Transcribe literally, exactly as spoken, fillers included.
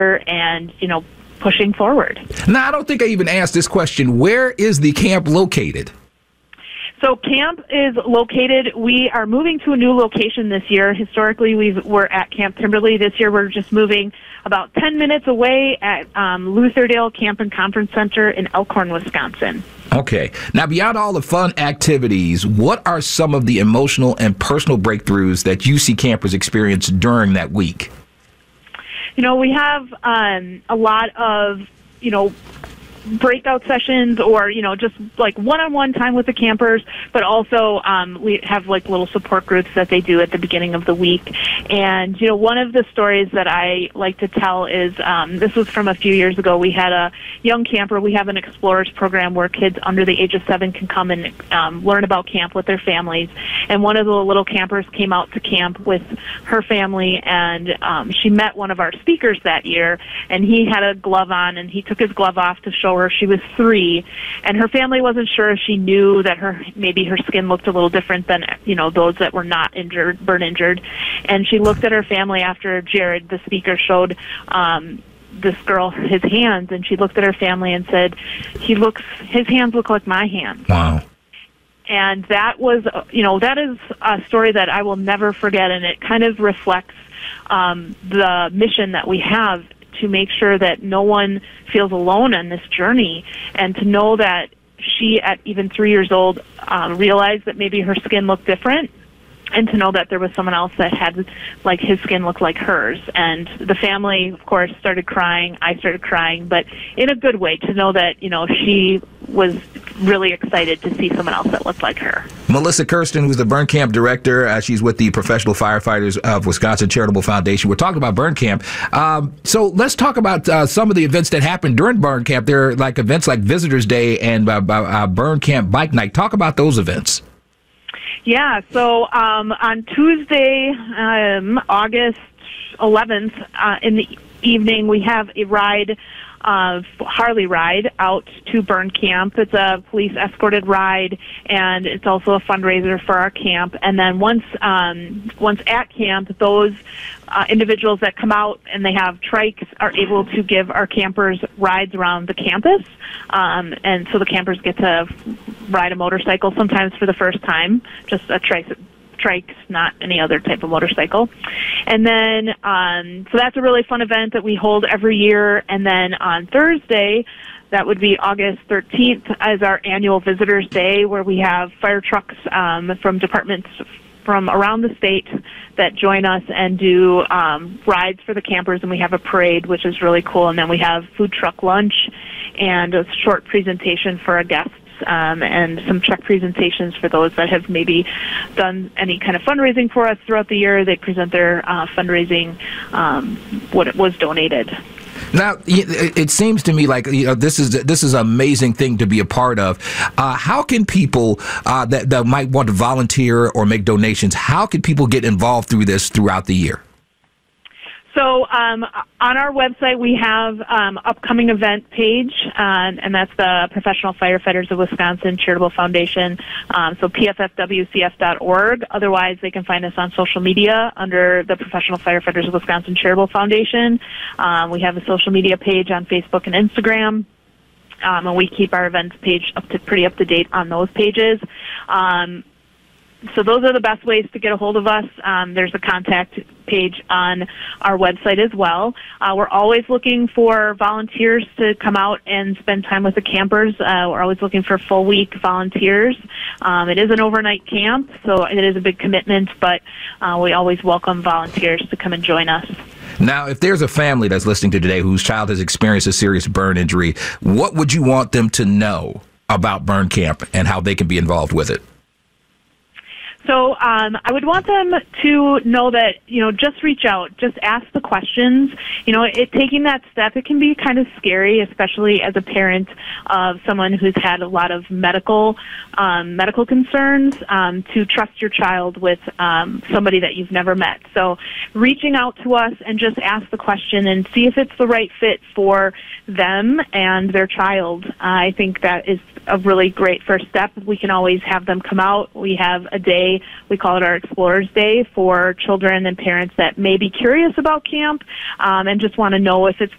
and, you know, pushing forward. Now, I don't think I even asked this question. Where is the camp located? So camp is located, we are moving to a new location this year. Historically, we were at Camp Timberley. This year, we're just moving about ten minutes away at um, Lutherdale Camp and Conference Center in Elkhorn, Wisconsin. Okay. Now, beyond all the fun activities, what are some of the emotional and personal breakthroughs that you see campers experience during that week? You know, we have um, a lot of, you know, breakout sessions or, you know, just like one-on-one time with the campers, but also um, we have like little support groups that they do at the beginning of the week. And, you know, one of the stories that I like to tell is, um, this was from a few years ago. We had a young camper. We have an Explorers program where kids under the age of seven can come and um, learn about camp with their families. And one of the little campers came out to camp with her family, and um, she met one of our speakers that year, and he had a glove on, and he took his glove off to show her. She was three, and her family wasn't sure if she knew that her maybe her skin looked a little different than, you know, those that were not injured, burn injured. And she looked at her family after Jared, the speaker, showed um, this girl his hands, and she looked at her family and said, "He looks, his hands look like my hands." Wow. And that was, you know, that is a story that I will never forget, and it kind of reflects um, the mission that we have to make sure that no one feels alone on this journey, and to know that she, at even three years old, um, realized that maybe her skin looked different, and to know that there was someone else that had, like, his skin looked like hers. And the family, of course, started crying. I started crying, but in a good way, to know that, you know, she was really excited to see someone else that looked like her. Melissa Kirsten, who's the Burn Camp director, uh, she's with the Professional Firefighters of Wisconsin Charitable Foundation. We're talking about Burn Camp. Um, so let's talk about uh, some of the events that happen during Burn Camp. There are like events like Visitors Day and uh, uh, Burn Camp Bike Night. Talk about those events. Yeah, so um, on Tuesday, um, August eleventh, uh, in the evening, we have a ride, uh, Harley ride out to Burn Camp. It's a police escorted ride, and it's also a fundraiser for our camp. And then once um, once at camp, those uh, individuals that come out and they have trikes are able to give our campers rides around the campus. Um, and so the campers get to ride a motorcycle, sometimes for the first time, just a trike, trikes, not any other type of motorcycle. And then, um, so that's a really fun event that we hold every year. And then on Thursday, that would be August thirteenth, as our annual Visitors Day, where we have fire trucks um, from departments from around the state that join us and do um, rides for the campers, and we have a parade, which is really cool. And then we have food truck lunch and a short presentation for our guests, um, and some check presentations for those that have maybe done any kind of fundraising for us throughout the year. They present their uh, fundraising, um, what it was donated. Now, it seems to me like, you know, this is this is an amazing thing to be a part of. Uh, how can people uh, that, that might want to volunteer or make donations, how can people get involved through this throughout the year? So um, on our website, we have um, upcoming event page, uh, and that's the Professional Firefighters of Wisconsin Charitable Foundation, um, so P F F W C F dot org. Otherwise, they can find us on social media under the Professional Firefighters of Wisconsin Charitable Foundation. Um, we have a social media page on Facebook and Instagram. Um, and we keep our events page up to pretty up to date on those pages. Um, So those are the best ways to get a hold of us. Um, there's a contact page on our website as well. Uh, we're always looking for volunteers to come out and spend time with the campers. Uh, we're always looking for full week volunteers. Um, it is an overnight camp, so it is a big commitment, but uh, we always welcome volunteers to come and join us. Now, if there's a family that's listening to today whose child has experienced a serious burn injury, what would you want them to know about Burn Camp and how they can be involved with it? So um, I would want them to know that, you know, just reach out, just ask the questions. You know, it, taking that step, it can be kind of scary, especially as a parent of someone who's had a lot of medical um, medical concerns, um, to trust your child with um, somebody that you've never met. So reaching out to us and just ask the question and see if it's the right fit for them and their child. Uh, I think that is a really great first step. We can always have them come out. We have a day day. We call it our Explorers Day for children and parents that may be curious about camp um, and just want to know if it's